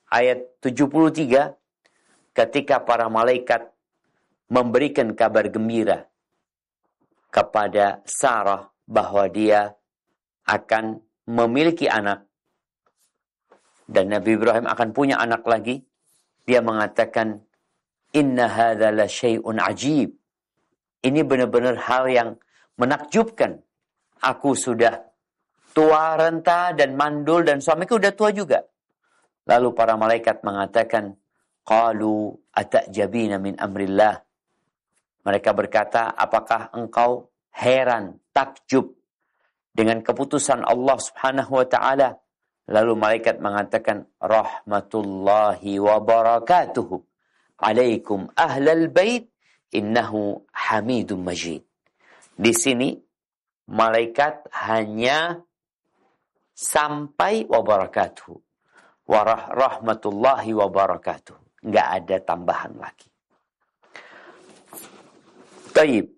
ayat 73 ketika para malaikat memberikan kabar gembira kepada Sarah bahwa dia akan memiliki anak dan Nabi Ibrahim akan punya anak lagi. Dia mengatakan, inna hadza la syai'un ajib. Ini benar-benar hal yang menakjubkan. Aku sudah tua renta dan mandul dan suamiku sudah tua juga. Lalu para malaikat mengatakan, qalu atajabina min amrillah. Mereka berkata, apakah engkau heran, takjub dengan keputusan Allah Subhanahu wa taala? Lalu malaikat mengatakan, rahmatullahi wa barakatuhu alaikum ahlal bait innahu hamidum majid. Di sini malaikat hanya sampai wa barakatuhu. Wa rahmatullahi wa barakatuhu. Enggak ada tambahan lagi. Baik.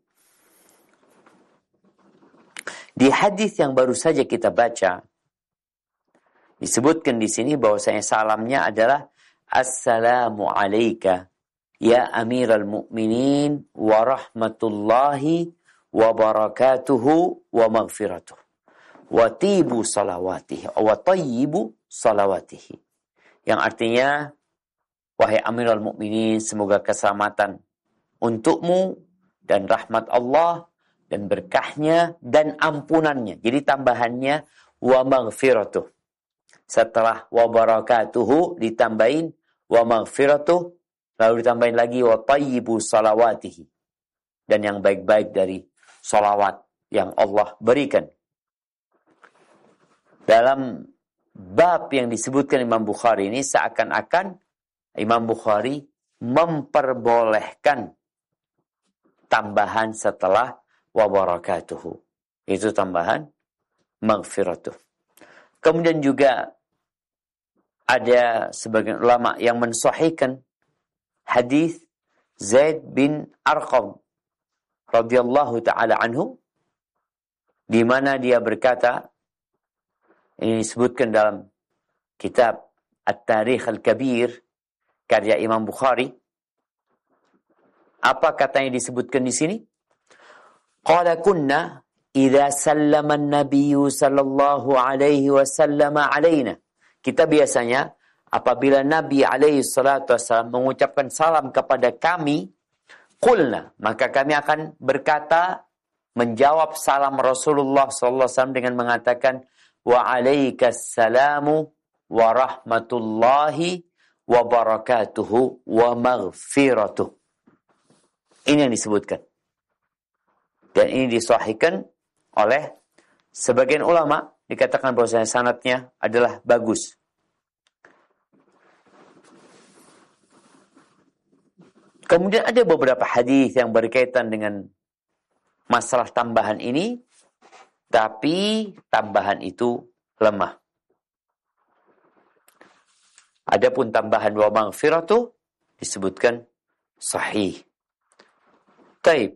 Di hadis yang baru saja kita baca disebutkan di sini bahwasanya salamnya adalah assalamu alayka ya amiral mu'minin wa rahmatullahi wa barakatuhu wa maghfiratuh wa tibu salawatihi wa tayyibu salawatihi, yang artinya wahai amiral mu'minin, semoga keselamatan untukmu dan rahmat Allah dan berkahnya dan ampunannya. Jadi tambahannya wa maghfiratuh. Setelah wa barakatuhu ditambahin wa maghfiratuh, lalu ditambahin lagi wa tayyibu salawatihi, dan yang baik-baik dari salawat yang Allah berikan. Dalam bab yang disebutkan Imam Bukhari ini seakan-akan Imam Bukhari memperbolehkan tambahan setelah wa barakatuhu. Itu tambahan maghfiratuh. Kemudian juga ada sebagian ulama yang mensahihkan hadis Zaid bin Arqam radhiyallahu taala anhu, di mana dia berkata, ini disebutkan dalam kitab At-Tarikh Al-Kabir karya Imam Bukhari. Apa katanya disebutkan di sini? Qala kunna idza sallama an-nabiyyu sallallahu alaihi wasallam alaina. Kita biasanya apabila Nabi alaihi salatu wasallam mengucapkan salam kepada kami, qulna, maka kami akan berkata menjawab salam Rasulullah sallallahu alaihi wasallam dengan mengatakan wa alaikas salamu wa rahmatullahi wa barakatuhu wa maghfiratuh. Ini yang disebutkan. Dan ini disahihkan oleh sebagian ulama, dikatakan bahwa sanadnya adalah bagus. Kemudian ada beberapa hadis yang berkaitan dengan masalah tambahan ini, tapi tambahan itu lemah. Adapun tambahan wa maghfiratuh disebutkan sahih. Taib.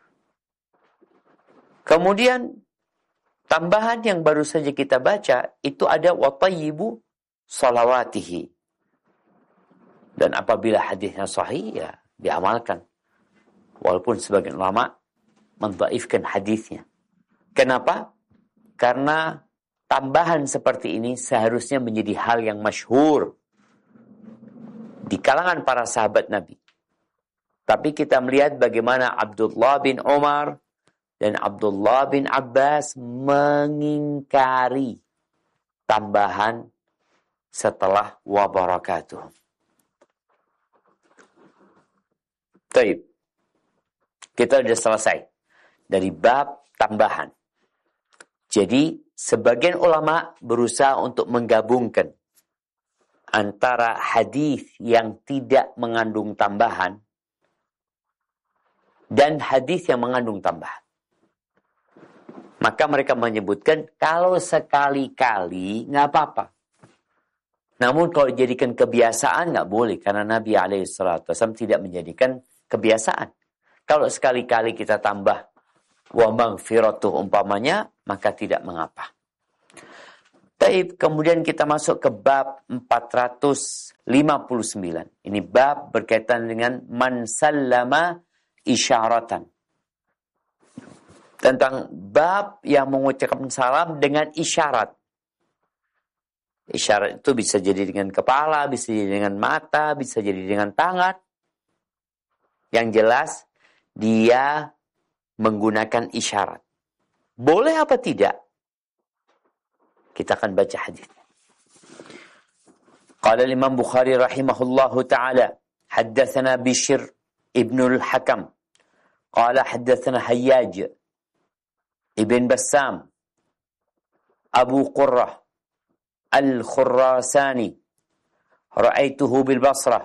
Kemudian tambahan yang baru saja kita baca itu ada wa tayyibu salawatihi. Dan apabila hadisnya sahih, ya diamalkan. Walaupun sebagian ulama mendhaifkan hadisnya. Kenapa? Karena tambahan seperti ini seharusnya menjadi hal yang masyhur di kalangan para sahabat Nabi. Tapi kita melihat bagaimana Abdullah bin Umar dan Abdullah bin Abbas mengingkari tambahan setelah wa barakatuh. Baik. Kita sudah selesai dari bab tambahan. Jadi sebagian ulama berusaha untuk menggabungkan antara hadis yang tidak mengandung tambahan dan hadis yang mengandung tambahan. Maka mereka menyebutkan kalau sekali-kali nggak apa-apa. Namun kalau dijadikan kebiasaan nggak boleh, karena Nabi SAW tidak menjadikan kebiasaan. Kalau sekali-kali kita tambah wa maghfiratuh umpamanya, maka tidak mengapa. Taib, kemudian kita masuk ke bab 459. Ini bab berkaitan dengan man sallama isyaratan. Tentang bab yang mengucapkan salam dengan isyarat. Isyarat itu bisa jadi dengan kepala, bisa jadi dengan mata, bisa jadi dengan tangan. Yang jelas, dia menggunakan isyarat. Boleh apa tidak? Kita akan baca hadis. Qala Imam Bukhari rahimahullahu ta'ala, haddatsana Bishr ibn al-Hakam. Qala haddatsana Hayyaj ibn Bassam Abu Qurrah al-Khurasani. Ra'aituhu bil Basrah.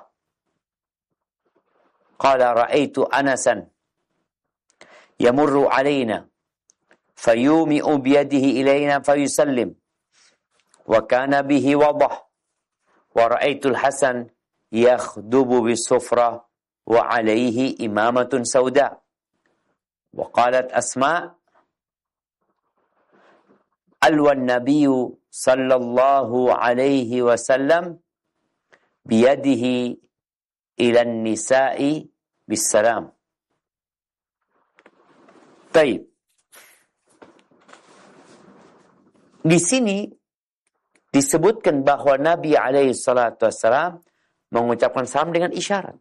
Qala ra'aitu Anasan yamurru alaina fayumi'u biyadihi ilayna fayusallim. وكان به وضح ورأيت الحسن يخدب بالسفرة وعليه إمامة سوداء وقالت أسماء ألوى النبي صلى الله عليه وسلم بيده إلى النساء بالسلام. طيب, di sini disebutkan bahwa Nabi alaihi salatu wassalam mengucapkan salam dengan isyarat.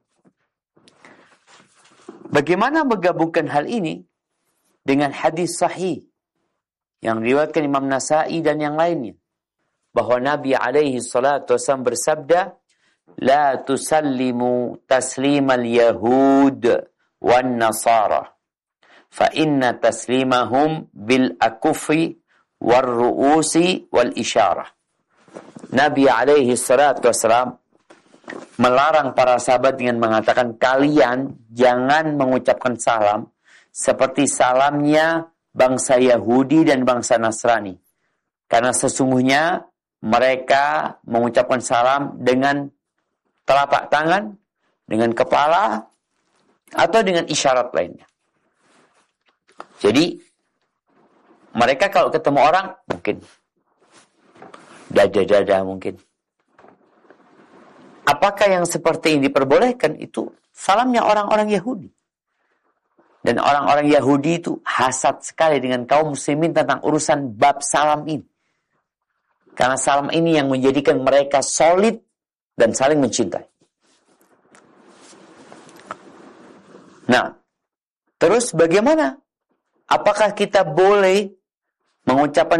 Bagaimana menggabungkan hal ini dengan hadis sahih yang diriwayatkan Imam Nasa'i dan yang lainnya, bahwa Nabi alaihi salatu wassalam bersabda, la tusallimu taslimal yahud wan nasara fa inna taslimahum bil akufi war ru'usi wal isyarah. Nabi alaihi salatu wassalam melarang para sahabat dengan mengatakan, kalian jangan mengucapkan salam seperti salamnya bangsa Yahudi dan bangsa Nasrani. Karena sesungguhnya mereka mengucapkan salam dengan telapak tangan, dengan kepala, atau dengan isyarat lainnya. Jadi, mereka kalau ketemu orang, mungkin dada-dada mungkin. Apakah yang seperti ini diperbolehkan? Itu salamnya orang-orang Yahudi. Dan orang-orang Yahudi itu hasad sekali dengan kaum muslimin tentang urusan bab salam ini. Karena salam ini yang menjadikan mereka solid dan saling mencintai. Nah, terus bagaimana? Apakah kita boleh mengucapkan